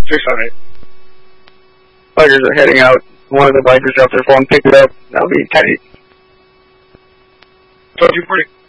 600. Bikers are heading out. One of the bikers out there for him. Pick it up. That'll be tight. 240.